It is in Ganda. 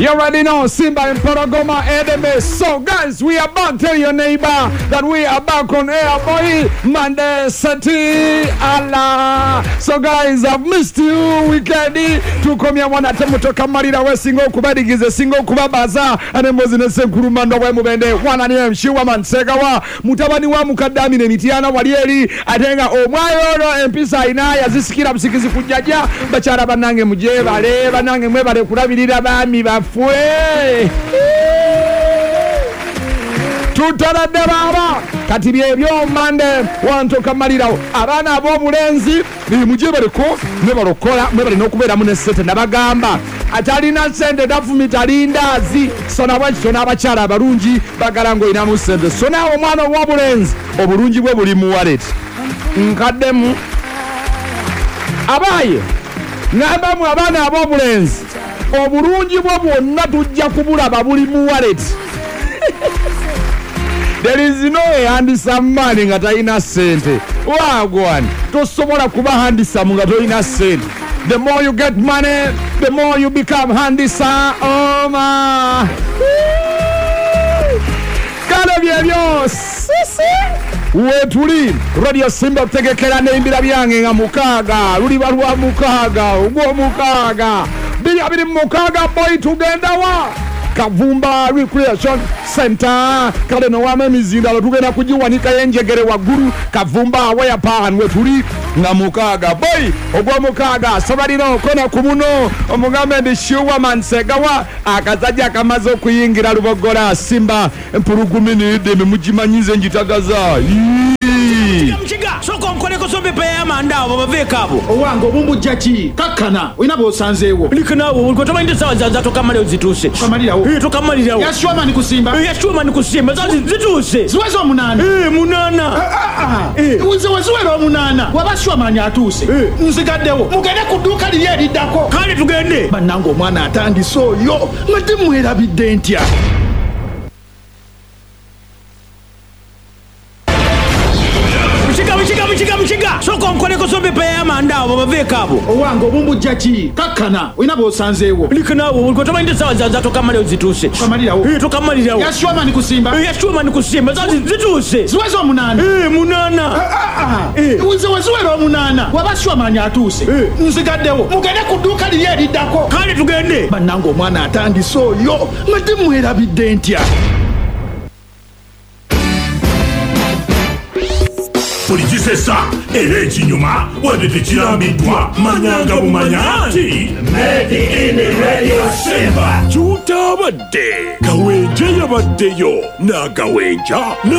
You already know Simba and Paragoma enemy. So guys, we are back. Tell your neighbor that we are back on air, boy. Monday, Sati, Allah. So guys, I've missed you. Weekend to come here one attempt to come marina we single kubadi gize single kubabaza and mozine senkurumando we mubende one and mshiwa mansegawa mutabani wa mukadami ne mitiana walieri atenga omwayo no empisa ina yazisikira busikizi kujaja bachara banange muje bale banange mwe bale kulabirira bami bafwe tutaradde baba kati byebyo mande wanto kamalirawo abaana ab'obulenzi muje baleko ne balokola mwe bali n'okubeera mu nesete nabagamba atalina sente dafumita lindazi sona bwakyo n'abakyala abalungi bagala ng'olina mu sente so naawe omwana ow'obulenzi obulungi bwe buli mu wallet nkaddemu abaye ng'ambamu abaana ab'obulenzi obulungi bwe bwonna tujja kubulaba buli mu wallet There is no handsome man nga talina sente wagwan tosobola kuba handsome nga tolina sente. The more you get money, the more you become handsome. Oh ma kale byebyo sisi wetuli Radio Simba tegekera nembira byange nga mukaaga luliba lwa mukaaga ogwo mukaaga biri mukaaga boy tugenda wa Kavumba Recreation Center kale no wame mizinda tugenda kujiwanika yenjegere waguru Kavumba waya pan wetuli nga mukaaga boy ogwo mukaaga sobalino kona kumuno omugambe ndi shuwa mansegawa akazaja kamazo kuyingira lubogola Simba empurugumini de mujimanyize njitagaza Mchiga soko nkoleko sombe pe amanda abo bavekabo owango obumbujjaki kakkana oyina bosanzeewo likanawo uliko tomainde sawa za tokamaleo zituse tokamalirawo tokamalirawo yashwama ni kusimba zazi zituse ziweze omunana munana ziwera omunana wabashwamani atuse nzigaddewo mugende ku dduuka liri eriddako kale tugende bannange omwana atandise oyo nga timwerabidde ntya Mchiga soko nkoleko sombe pe amanda abo bavekabo owango obumbujjaki kakkana oyina bosanzeewo likanawo uliko tomainde sawa za tokamaleo zituse tokamalirawo yashwama ni kusimba zazi zituse ziweze omunana munana ziwera omunana wabashwamani atuse nzigaddewo mugende ku dduuka liri eriddako kale tugende bannange omwana atandise oyo nga timwerabidde ntya Polijisesa eleji nyuma wadete chilamidwa manyanga bumanya nti Made in Radio Simba chuta badde gawenja yabaddeyo na gawenja na